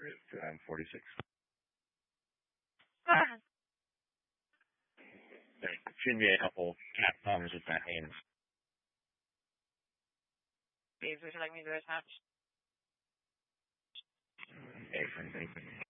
46. Ah, There shouldn't be a couple cat problems with that name. Dave, would you like me to attach? Okay,